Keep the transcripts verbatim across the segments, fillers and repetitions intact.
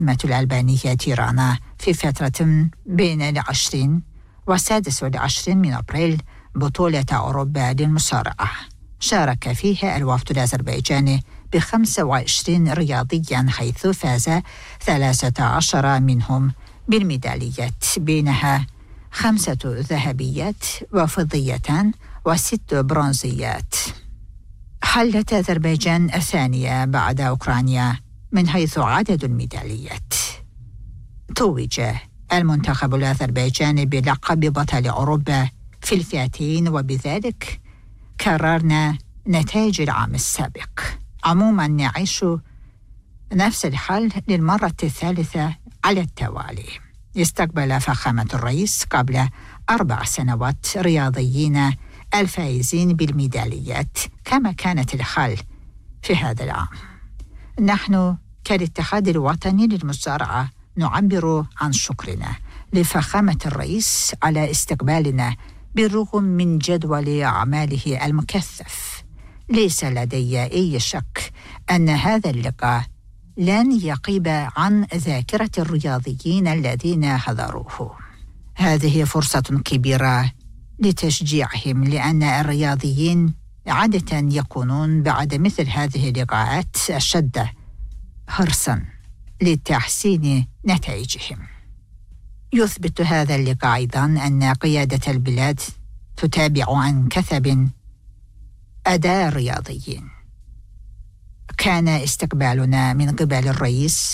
الألبانية تيرانا في فترة بين العشرين والسادس والعشرين من أبريل بطولة أوروبا للمصارعة. شارك فيها الوفد الأذربيجاني بخمسة وعشرين رياضياً، حيث فاز ثلاثة عشر منهم بالميداليات، بينها خمسة ذهبيات وفضيتان وست برونزيات. حلت أذربيجان الثانية بعد أوكرانيا من حيث عدد الميداليات. توج المنتخب الأذربيجاني بلقب بطل أوروبا في الفئتين، وبذلك كررنا نتائج العام السابق. عموما نعيش نفس الحال للمرة الثالثة على التوالي. استقبل فخامة الرئيس قبل أربع سنوات رياضيين الفائزين بالميداليات، كما كانت الحال في هذا العام. نحن كالاتحاد الوطني للمصارعة نعبر عن شكرنا لفخامة الرئيس على استقبالنا بالرغم من جدول أعماله المكثف. ليس لدي أي شك أن هذا اللقاء لن يغيب عن ذاكرة الرياضيين الذين حضروه. هذه فرصة كبيرة لتشجيعهم، لأن الرياضيين عادة يكونون بعد مثل هذه اللقاءات أشد حرصاً لتحسين نتائجهم. يثبت هذا اللقاء أيضاً أن قيادة البلاد تتابع عن كثب أداء الرياضيين. كان استقبالنا من قبل الرئيس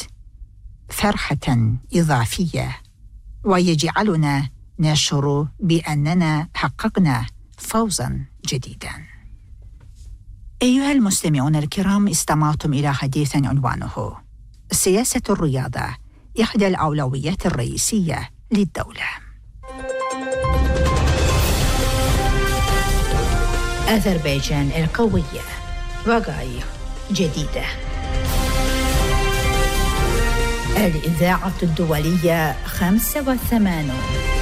فرحة إضافية ويجعلنا نشعر بأننا حققنا فوزاً جديداً. أيها المستمعون الكرام، استمعتم إلى حديث عنوانه سياسة الرياضة إحدى الأولويات الرئيسية للدولة. أذربيجان القوية، وقائع جديدة. الإذاعة الدولية خمسة وثمانون.